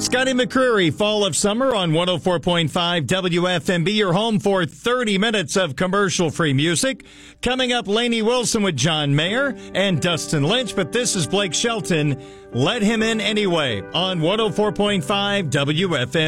Scotty McCreery, Fall of Summer on 104.5 WFMB, your home for 30 minutes of commercial-free music. Coming up, Lainey Wilson with John Mayer and Dustin Lynch, but this is Blake Shelton. Let Him In Anyway on 104.5 WFMB.